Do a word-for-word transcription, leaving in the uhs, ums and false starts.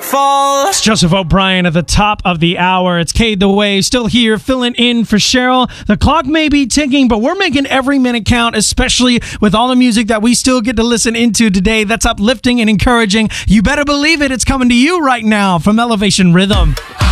fall. It's Joseph O'Brien at the top of the hour. It's Cade the Way, still here, filling in for Cheryl. The clock may be ticking, but we're making every minute count, especially with all the music that we still get to listen into today. That's uplifting and encouraging. You better believe it. It's coming to you right now from Elevation Rhythm.